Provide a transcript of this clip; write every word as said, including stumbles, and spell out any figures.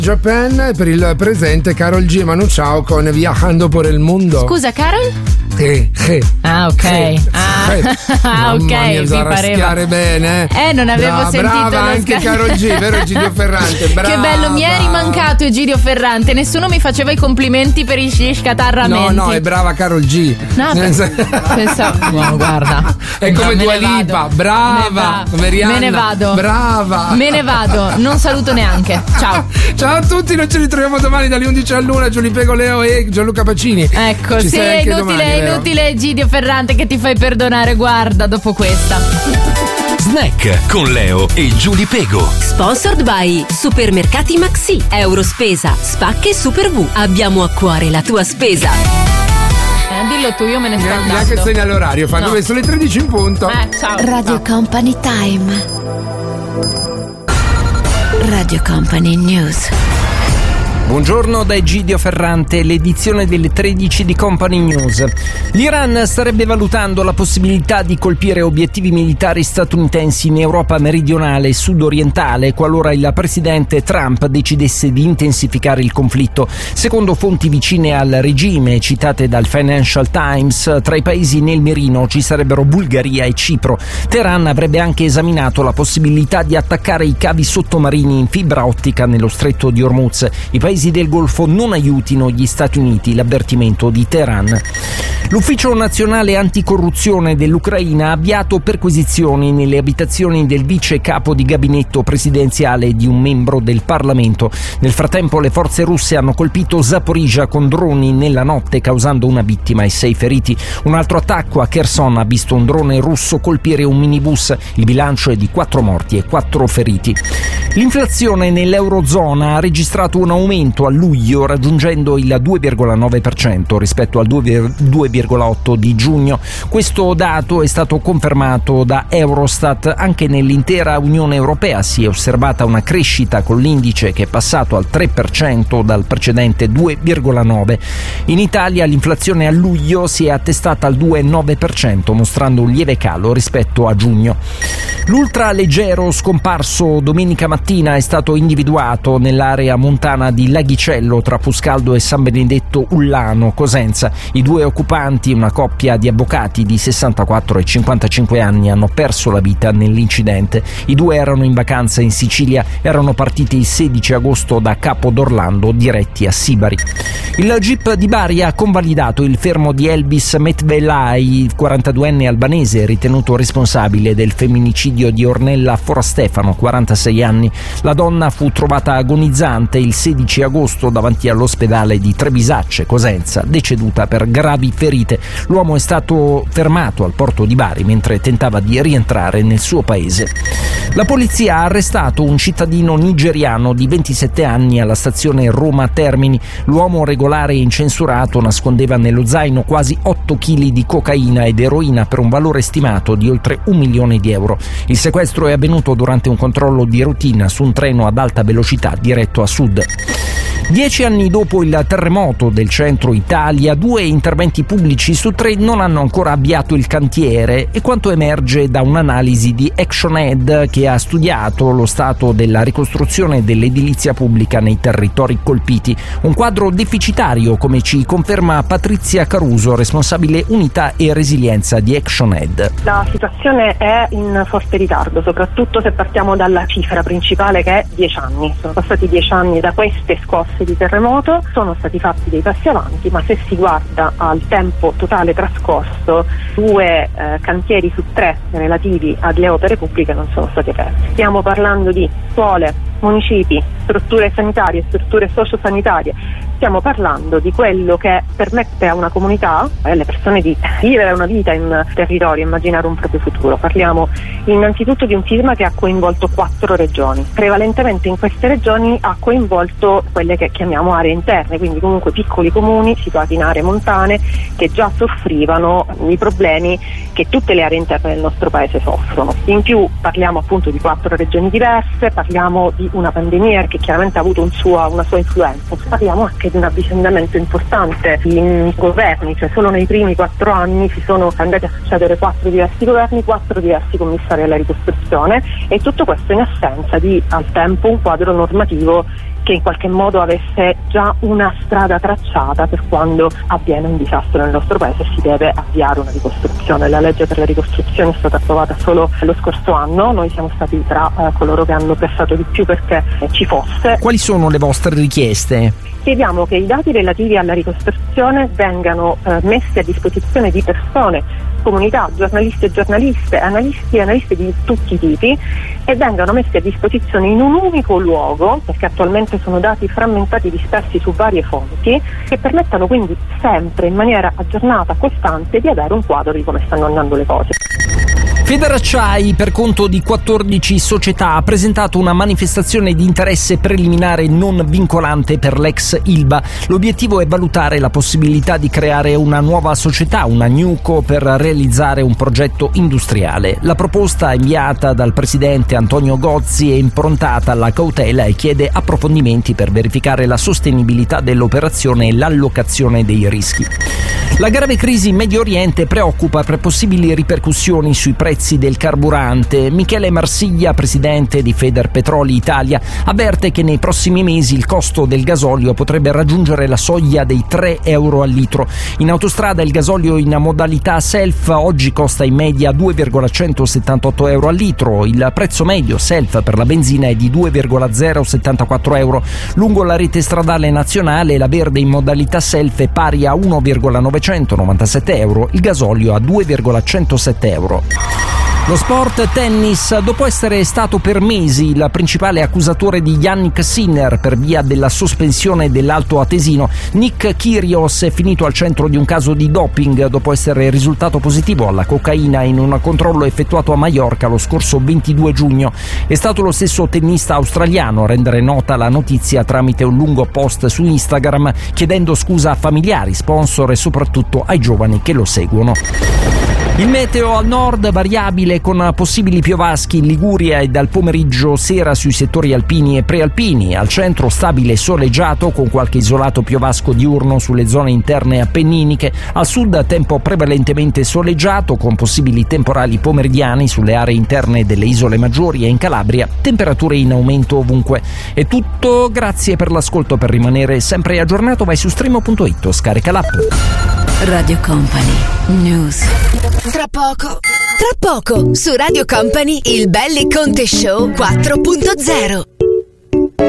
Japan, per il presente Karol G e Manu Chao con Viajando por el Mundo. Scusa, Carol? Eh, eh, ah, ok. Eh, ah, eh. ah ok. Mamma mia, bisogna raschiare bene. Eh, non avevo Bra- sentito. Brava anche sca- Karol G, vero Egidio Ferrante? Brava. Che bello, mi eri mancato Egidio Ferrante. Nessuno mi faceva i complimenti per i sciscatarramenti. No, no, è brava Karol G. No, pensavo, no, guarda. È come no, Dua Lipa, brava. Come Rihanna. Me ne vado. Brava. Me ne vado, non saluto neanche. Ciao. Ciao a tutti, noi ci ritroviamo domani dalle undici all'una. Giulio Pego, Leo e Gianluca Pacini. Ecco, ci sì, è inutile, domani, è inutile Egidio Ferrante che ti fai perdonare, guarda, dopo questa. Snack con Leo e Giulio Pego. Sponsored by Supermercati Maxi, Eurospesa, Spacche e Super V. Abbiamo a cuore la tua spesa. Eh, dillo tu, io me ne sto andando. Neanche segna l'orario, fa No. dove sono le tredici in punto. Eh, ciao. Radio ciao. Company Time. Radio Company News. Buongiorno da Egidio Ferrante, l'edizione delle tredici di Company News. L'Iran starebbe valutando la possibilità di colpire obiettivi militari statunitensi in Europa meridionale e sudorientale qualora il presidente Trump decidesse di intensificare il conflitto. Secondo fonti vicine al regime, citate dal Financial Times, tra i paesi nel mirino ci sarebbero Bulgaria e Cipro. Teheran avrebbe anche esaminato la possibilità di attaccare i cavi sottomarini in fibra ottica nello stretto di Hormuz. I paesi del Golfo non aiutino gli Stati Uniti, l'avvertimento di Teheran. L'Ufficio Nazionale Anticorruzione dell'Ucraina ha avviato perquisizioni nelle abitazioni del vice capo di gabinetto presidenziale e di un membro del Parlamento. Nel frattempo le forze russe hanno colpito Zaporizhzhia con droni nella notte, causando una vittima e sei feriti. Un altro attacco a Kherson ha visto un drone russo colpire un minibus. Il bilancio è di quattro morti e quattro feriti. L'inflazione nell'Eurozona ha registrato un aumento a luglio, raggiungendo il due virgola nove per cento rispetto al due virgola otto di giugno. Questo dato è stato confermato da Eurostat. Anche nell'intera Unione Europea si è osservata una crescita, con l'indice che è passato al tre per cento dal precedente due virgola nove. In Italia l'inflazione a luglio si è attestata al due virgola nove per cento, mostrando un lieve calo rispetto a giugno. L'ultraleggero scomparso domenica mattina è stato individuato nell'area montana di Laghicello, tra Puscaldo e San Benedetto Ullano, Cosenza. I due occupanti, una coppia di avvocati di sessantaquattro e cinquantacinque anni, hanno perso la vita nell'incidente. I due erano in vacanza in Sicilia, erano partiti il sedici agosto da Capo d'Orlando, diretti a Sibari. Il G I P di Bari ha convalidato il fermo di Elvis Metvelai, quarantaduenne albanese, ritenuto responsabile del femminicidio di Ornella Forastefano, quarantasei anni. La donna fu trovata agonizzante il sedici agosto davanti all'ospedale di Trebisacce, Cosenza, deceduta per gravi ferite. L'uomo è stato fermato al porto di Bari mentre tentava di rientrare nel suo paese. La polizia ha arrestato un cittadino nigeriano di ventisette anni alla stazione Roma Termini. L'uomo regolare e incensurato nascondeva nello zaino quasi otto chili di cocaina ed eroina per un valore stimato di oltre un milione di euro. Il sequestro è avvenuto durante un controllo di routine su un treno ad alta velocità diretto a sud. Dieci anni dopo il terremoto del centro Italia, due interventi pubblici su tre non hanno ancora avviato il cantiere, e quanto emerge da un'analisi di ActionAid che ha studiato lo stato della ricostruzione dell'edilizia pubblica nei territori colpiti. Un quadro deficitario, come ci conferma Patrizia Caruso, responsabile unità e resilienza di ActionAid. La situazione è in forte ritardo, soprattutto se partiamo dalla cifra principale, che è dieci anni. Sono passati dieci anni da queste scosse di terremoto, sono stati fatti dei passi avanti, ma se si guarda al tempo totale trascorso, due eh, cantieri su tre relativi alle opere pubbliche non sono stati aperti. Stiamo parlando di scuole, municipi, strutture sanitarie, strutture sociosanitarie. Stiamo parlando di quello che permette a una comunità e alle persone di vivere una vita in territorio, immaginare un proprio futuro. Parliamo innanzitutto di un sisma che ha coinvolto quattro regioni. Prevalentemente in queste regioni ha coinvolto quelle che chiamiamo aree interne, quindi comunque piccoli comuni situati in aree montane che già soffrivano i problemi che tutte le aree interne del nostro paese soffrono. In più parliamo appunto di quattro regioni diverse, parliamo di una pandemia che chiaramente ha avuto un suo, una sua influenza, parliamo anche di un avvicendamento importante in governi, cioè solo nei primi quattro anni si sono andati a succedere quattro diversi governi, quattro diversi commissari alla ricostruzione, e tutto questo in assenza di al tempo un quadro normativo che in qualche modo avesse già una strada tracciata per quando avviene un disastro nel nostro paese e si deve avviare una ricostruzione. La legge per la ricostruzione è stata approvata solo lo scorso anno, noi siamo stati tra eh, coloro che hanno pressato di più perché eh, ci fosse. Quali sono le vostre richieste? Chiediamo che i dati relativi alla ricostruzione vengano eh, messi a disposizione di persone, comunità, giornalisti e giornaliste, analisti e analisti di tutti i tipi, e vengano messi a disposizione in un unico luogo, perché attualmente sono dati frammentati dispersi su varie fonti, che permettano quindi sempre in maniera aggiornata, costante, di avere un quadro di come stanno andando le cose. Federacciai, per conto di quattordici società, ha presentato una manifestazione di interesse preliminare non vincolante per l'ex Ilva. L'obiettivo è valutare la possibilità di creare una nuova società, una NewCo, per realizzare un progetto industriale. La proposta, inviata dal presidente Antonio Gozzi, è improntata alla cautela e chiede approfondimenti per verificare la sostenibilità dell'operazione e l'allocazione dei rischi. La grave crisi in Medio Oriente preoccupa per possibili ripercussioni sui prezzi del carburante. Michele Marsiglia, presidente di Federpetroli Italia, avverte che nei prossimi mesi il costo del gasolio potrebbe raggiungere la soglia dei tre euro al litro. In autostrada il gasolio in modalità self oggi costa in media due virgola centosettantotto euro al litro. Il prezzo medio self per la benzina è di due virgola zero settantaquattro euro. Lungo la rete stradale nazionale la verde in modalità self è pari a uno virgola novecentonovantasette euro, il gasolio a due virgola centosette euro. Lo sport tennis, dopo essere stato per mesi il principale accusatore di Jannik Sinner per via della sospensione dell'Alto Atesino, Nick Kyrgios è finito al centro di un caso di doping dopo essere risultato positivo alla cocaina in un controllo effettuato a Maiorca lo scorso ventidue giugno. È stato lo stesso tennista australiano a rendere nota la notizia tramite un lungo post su Instagram, chiedendo scusa a familiari, sponsor e soprattutto ai giovani che lo seguono. Il meteo al nord variabile con possibili piovaschi in Liguria e dal pomeriggio sera sui settori alpini e prealpini. Al centro stabile e soleggiato con qualche isolato piovasco diurno sulle zone interne appenniniche. Al sud tempo prevalentemente soleggiato con possibili temporali pomeridiani sulle aree interne delle isole maggiori e in Calabria. Temperature in aumento ovunque. È tutto, grazie per l'ascolto. Per rimanere sempre aggiornato vai su streamo punto it o scarica l'app. Radio Company News. Tra poco, tra poco su Radio Company il Belli Conte Show quattro punto zero.